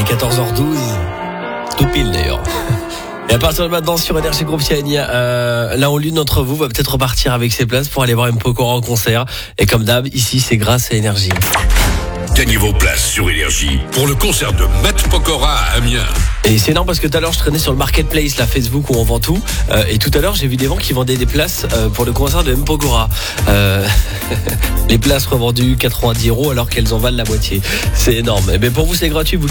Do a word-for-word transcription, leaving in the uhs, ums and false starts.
est quatorze heures douze. Tout pile d'ailleurs. Et à partir de maintenant sur Énergie Groupe Sienne, euh, l'un ou l'une d'entre vous va peut-être repartir avec ses places pour aller voir M. Pokora en concert. Et comme d'hab, ici c'est grâce à Énergie. Gagnez vos places sur Énergie pour le concert de Matt Pokora à Amiens. Et c'est énorme parce que tout à l'heure je traînais sur le marketplace, la Facebook où on vend tout, euh, et tout à l'heure j'ai vu des gens qui vendaient des places euh, pour le concert de M. Pokora. Euh, les places revendues quatre-vingt-dix euros alors qu'elles en valent la moitié. C'est énorme. Mais pour vous c'est gratuit. Vous